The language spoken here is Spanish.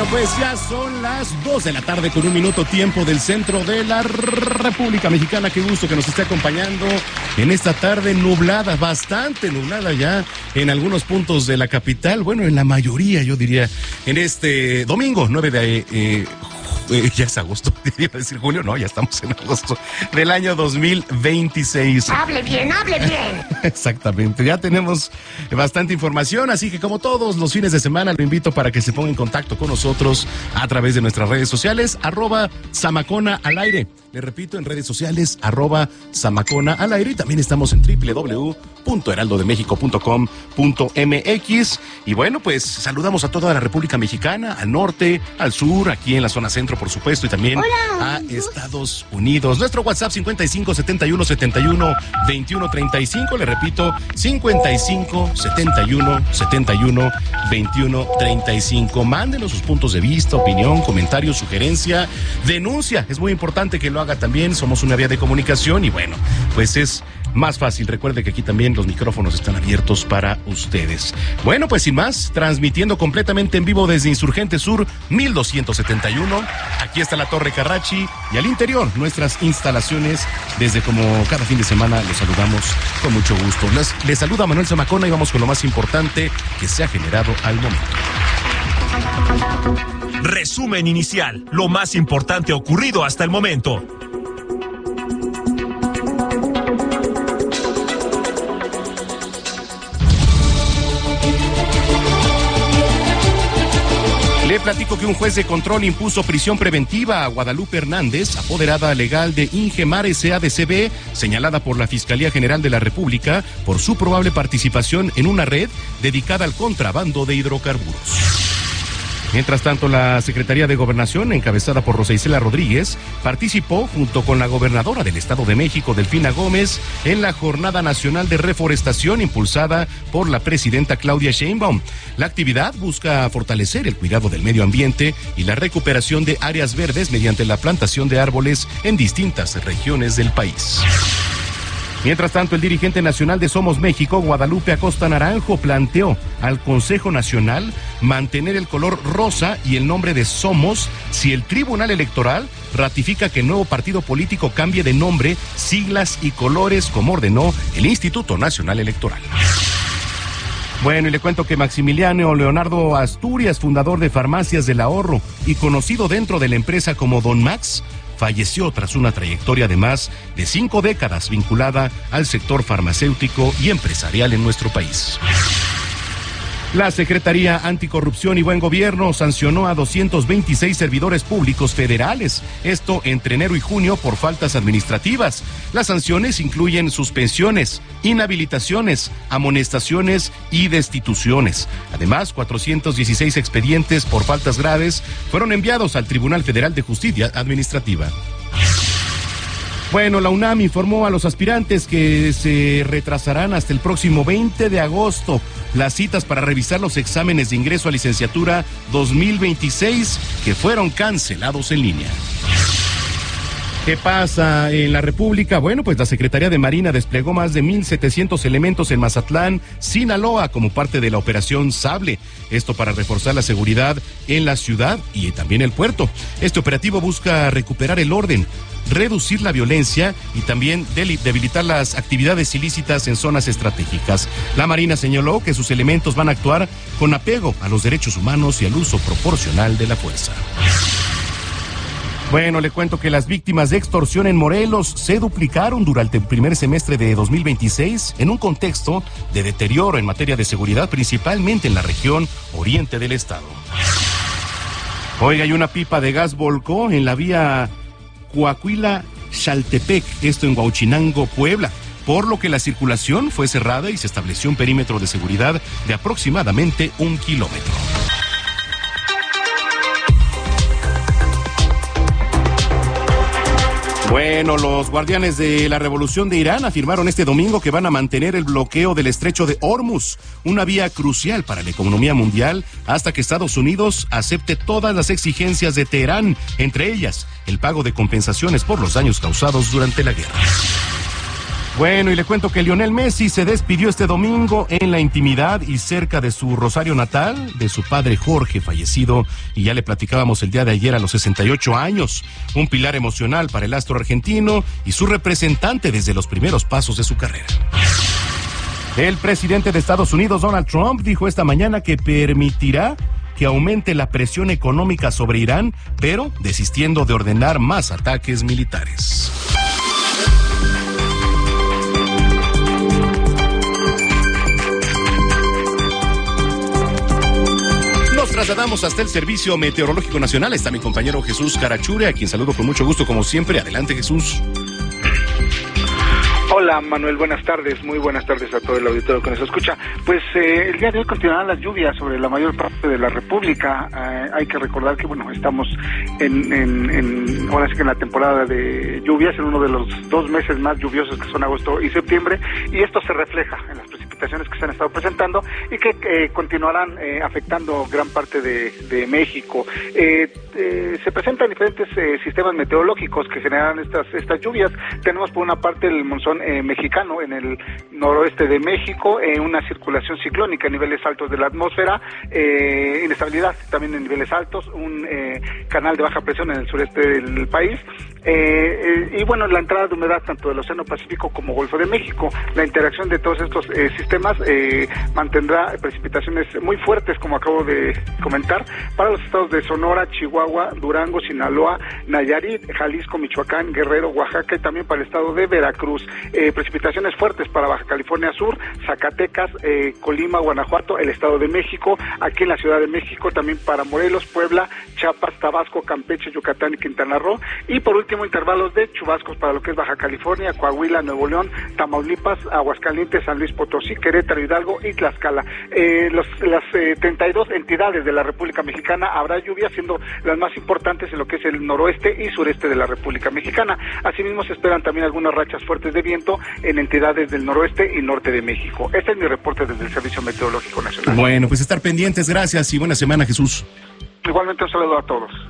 Bueno, pues ya son las 2 de la tarde con 1 minuto tiempo del centro de la República Mexicana. Qué gusto que nos esté acompañando en esta tarde nublada, bastante nublada ya en algunos puntos de la capital. Bueno, en la mayoría, yo diría, en este domingo 9 de ya es agosto, iba a decir julio, no, ya estamos en agosto del año 2026. Hable bien, hable bien. Exactamente, ya tenemos bastante información, así que como todos los fines de semana lo invito para que se ponga en contacto con nosotros a través de nuestras redes sociales, @Zamacona al aire. Le repito, en redes sociales, @Zamacona al aire, y también estamos en www.heraldodemexico.com.mx. Y bueno, pues saludamos a toda la República Mexicana, al norte, al sur, aquí en la zona centro, por supuesto, y también a Estados Unidos. Nuestro WhatsApp 55 71 71 21 35, le repito, 55 71 71 21 35. Mándenos sus puntos de vista, opinión, comentario, sugerencia, denuncia. Es muy importante que lo haga también, somos una vía de comunicación y bueno, pues es más fácil. Recuerde que aquí también los micrófonos están abiertos para ustedes. Bueno, pues sin más, transmitiendo completamente en vivo desde Insurgente Sur 1271. Aquí está la Torre Carrachi y al interior nuestras instalaciones. Desde como cada fin de semana los saludamos con mucho gusto. Les saluda Manuel Zamacona y vamos con lo más importante que se ha generado al momento. Resumen inicial, lo más importante ocurrido hasta el momento. Le platico que un juez de control impuso prisión preventiva a Guadalupe Hernández, apoderada legal de Ingemar SADCB, señalada por la Fiscalía General de la República por su probable participación en una red dedicada al contrabando de hidrocarburos. Mientras tanto, la Secretaría de Gobernación, encabezada por Rosa Isela Rodríguez, participó junto con la gobernadora del Estado de México, Delfina Gómez, en la Jornada Nacional de Reforestación impulsada por la presidenta Claudia Sheinbaum. La actividad busca fortalecer el cuidado del medio ambiente y la recuperación de áreas verdes mediante la plantación de árboles en distintas regiones del país. Mientras tanto, el dirigente nacional de Somos México, Guadalupe Acosta Naranjo, planteó al Consejo Nacional mantener el color rosa y el nombre de Somos si el Tribunal Electoral ratifica que el nuevo partido político cambie de nombre, siglas y colores como ordenó el Instituto Nacional Electoral. Bueno, y le cuento que Maximiliano Leonardo Asturias, fundador de Farmacias del Ahorro y conocido dentro de la empresa como Don Max, falleció tras una trayectoria de más de 5 décadas vinculada al sector farmacéutico y empresarial en nuestro país. La Secretaría Anticorrupción y Buen Gobierno sancionó a 226 servidores públicos federales, esto entre enero y junio por faltas administrativas. Las sanciones incluyen suspensiones, inhabilitaciones, amonestaciones y destituciones. Además, 416 expedientes por faltas graves fueron enviados al Tribunal Federal de Justicia Administrativa. Bueno, la UNAM informó a los aspirantes que se retrasarán hasta el próximo 20 de agosto las citas para revisar los exámenes de ingreso a licenciatura 2026 que fueron cancelados en línea. ¿Qué pasa en la República? Bueno, pues la Secretaría de Marina desplegó más de 1,700 elementos en Mazatlán, Sinaloa, como parte de la Operación Sable. Esto para reforzar la seguridad en la ciudad y también el puerto. Este operativo busca recuperar el orden, reducir la violencia y también debilitar las actividades ilícitas en zonas estratégicas. La Marina señaló que sus elementos van a actuar con apego a los derechos humanos y al uso proporcional de la fuerza. Bueno, le cuento que las víctimas de extorsión en Morelos se duplicaron durante el primer semestre de 2026 en un contexto de deterioro en materia de seguridad, principalmente en la región oriente del estado. Oiga, y una pipa de gas volcó en la vía Coahuila-Xaltepec, esto en Huauchinango, Puebla, por lo que la circulación fue cerrada y se estableció un perímetro de seguridad de aproximadamente 1 kilómetro. Bueno, los guardianes de la Revolución de Irán afirmaron este domingo que van a mantener el bloqueo del estrecho de Hormuz, una vía crucial para la economía mundial, hasta que Estados Unidos acepte todas las exigencias de Teherán, entre ellas el pago de compensaciones por los daños causados durante la guerra. Bueno, y le cuento que Lionel Messi se despidió este domingo en la intimidad y cerca de su Rosario natal, de su padre Jorge, fallecido, y ya le platicábamos el día de ayer a los 68 años, un pilar emocional para el astro argentino y su representante desde los primeros pasos de su carrera. El presidente de Estados Unidos, Donald Trump, dijo esta mañana que permitirá que aumente la presión económica sobre Irán, pero desistiendo de ordenar más ataques militares. Nos trasladamos hasta el Servicio Meteorológico Nacional. Está mi compañero Jesús Carachure, a quien saludo con mucho gusto como siempre. Adelante, Jesús. Hola Manuel, buenas tardes, muy buenas tardes a todo el auditorio que nos escucha. Pues el día de hoy continuarán las lluvias sobre la mayor parte de la República. Hay que recordar que estamos ahora sí que en la temporada de lluvias, en uno de los 2 meses más lluviosos que son agosto y septiembre, y esto se refleja en las precipitaciones que se han estado presentando y que continuarán afectando gran parte de México. Se presentan diferentes sistemas meteorológicos que generan estas lluvias. Tenemos por una parte el monzón mexicano en el noroeste de México, una circulación ciclónica en niveles altos de la atmósfera, inestabilidad también en niveles altos, un canal de baja presión en el sureste del país, y la entrada de humedad tanto del Océano Pacífico como Golfo de México. La interacción de todos estos sistemas mantendrá precipitaciones muy fuertes, como acabo de comentar, para los estados de Sonora, Chihuahua, Durango, Sinaloa, Nayarit, Jalisco, Michoacán, Guerrero, Oaxaca y también para el estado de Veracruz. Precipitaciones fuertes para Baja California Sur, Zacatecas, Colima, Guanajuato, el Estado de México, aquí en la Ciudad de México, también para Morelos, Puebla, Chiapas, Tabasco, Campeche, Yucatán y Quintana Roo, y por último intervalos de chubascos para lo que es Baja California, Coahuila, Nuevo León, Tamaulipas, Aguascalientes, San Luis Potosí, Querétaro, Hidalgo y Tlaxcala. Las 32 entidades de la República Mexicana habrá lluvia, siendo las más importantes en lo que es el noroeste y sureste de la República Mexicana. Asimismo se esperan también algunas rachas fuertes de viento en entidades del noroeste y norte de México. Este es mi reporte desde el Servicio Meteorológico Nacional. Bueno, pues estar pendientes, gracias y buena semana, Jesús. Igualmente un saludo a todos.